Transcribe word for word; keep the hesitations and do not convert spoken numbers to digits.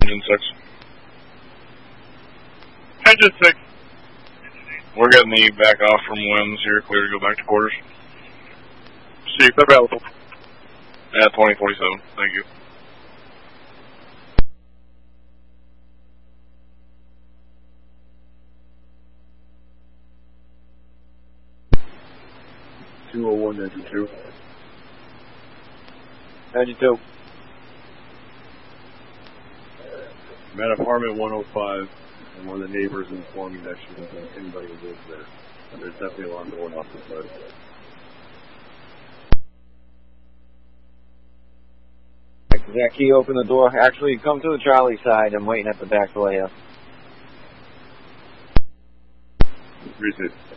Engine six. Engine six. We're getting the back off from winds here, clear to go back to quarters. Chief, available. At twenty forty-seven, thank you. two oh one, engine two. Engine two. I'm at apartment one oh five, and one of the neighbors informed me that she doesn't think anybody lives there. And there's definitely a alarm going off the side. Zach, key, open the door. Actually, come to the Charlie side. I'm waiting at the back door here. Receive.